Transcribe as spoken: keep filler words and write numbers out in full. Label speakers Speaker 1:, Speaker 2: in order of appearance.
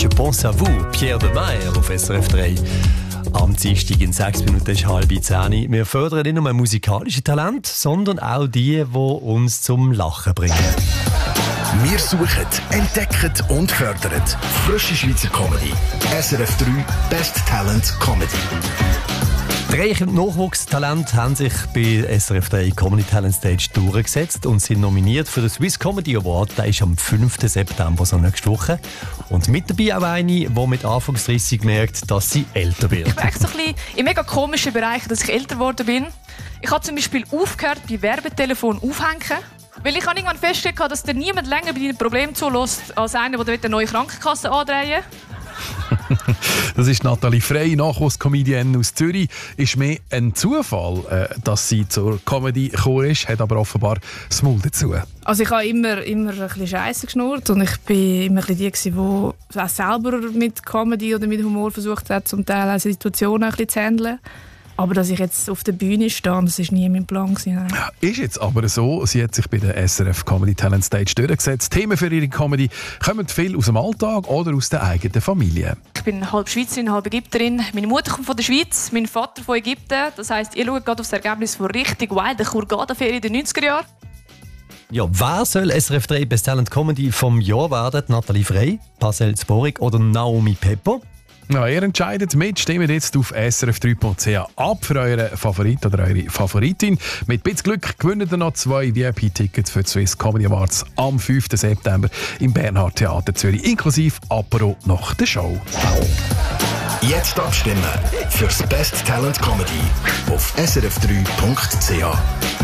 Speaker 1: Je pense à vous, Pierre de Meyer auf S R F drei. Am Dienstag in sechs Minuten ist halb zehn. Wir fördern nicht nur musikalische Talente, sondern auch die, die uns zum Lachen bringen.
Speaker 2: Wir suchen, entdecken und fördern frische Schweizer Comedy. S R F drei Best Talent Comedy.
Speaker 1: Drei Nachwuchstalente haben sich bei S R F drei Comedy Talent Stage durchgesetzt und sind nominiert für den Swiss Comedy Award. Der ist am fünften September, so nächste Woche. Und mit dabei auch eine, die mit Anfang dreißig merkt, dass sie älter wird.
Speaker 3: Ich bin echt so ein bisschen in mega komischen Bereichen, dass ich älter geworden bin. Ich habe zum Beispiel aufgehört, bei Werbetelefonen aufhängen. Weil ich irgendwann festgestellt habe, dass dir niemand länger bei deinen Problemen zulässt, als einer, der eine neue Krankenkasse andrehen will.
Speaker 4: Das ist Nathalie Frey, Nachwuchscomedienne aus Zürich. Ist mehr ein Zufall, äh, dass sie zur Comedy gekommen ist, hat aber offenbar das Maul dazu.
Speaker 3: Also ich habe immer, immer ein bisschen Scheisse geschnurrt und ich war immer ein bisschen die, die auch selber mit Comedy oder mit Humor versucht hat, zum Teil auch Situationen ein bisschen zu handeln. Aber dass ich jetzt auf der Bühne stehe, das war nie mein Plan. Ja,
Speaker 4: ist jetzt aber so, sie hat sich bei der S R F Comedy Talent Stage durchgesetzt. Themen für ihre Comedy kommen viel aus dem Alltag oder aus der eigenen Familie.
Speaker 3: Ich bin halb Schweizerin, halb Ägypterin. Meine Mutter kommt von der Schweiz, mein Vater von Ägypten. Das heisst, ihr schaut gerade auf das Ergebnis von richtig wilden Hurghada-Ferien in den neunziger Jahren.
Speaker 1: Ja, wer soll S R F drei Best Talent Comedy vom Jahr werden? Nathalie Frey, Pascal Zborik oder Naomi Pepper?
Speaker 4: Ja, ihr entscheidet mit, stimmt jetzt auf S R F drei Punkt c h ab für euren Favorit oder eure Favoritin. Mit ein bisschen Glück gewinnen ihr noch zwei V I P-Tickets für die Swiss Comedy Awards am fünften September im Bernhard Theater Zürich, inklusive Apero nach der Show.
Speaker 2: Jetzt abstimmen fürs Best Talent Comedy auf S R F drei Punkt c h.